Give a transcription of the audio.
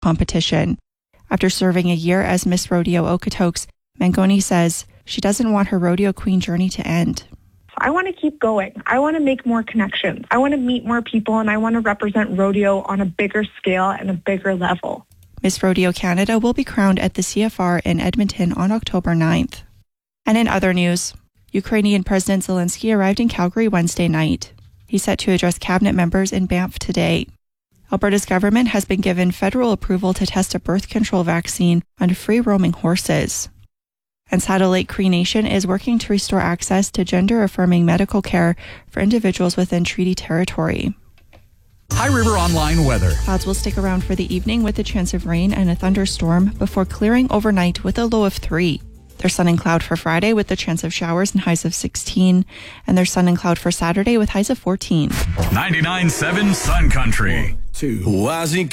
competition. After serving a year as Miss Rodeo Okotoks, Mangoni says she doesn't want her rodeo queen journey to end. I want to keep going. I want to make more connections. I want to meet more people, and I want to represent rodeo on a bigger scale and a bigger level. Miss Rodeo Canada will be crowned at the CFR in Edmonton on October 9th. And in other news, Ukrainian President Zelensky arrived in Calgary Wednesday night. He's set to address cabinet members in Banff today. Alberta's government has been given federal approval to test a birth control vaccine on free-roaming horses. And Saddle Lake Cree Nation is working to restore access to gender-affirming medical care for individuals within treaty territory. High River Online weather. Clouds will stick around for the evening with a chance of rain and a thunderstorm before clearing overnight with a low of 3. There's sun and cloud for Friday with the chance of showers and highs of 16. And there's sun and cloud for Saturday with highs of 14. 99.7 Sun Country. 1, 2.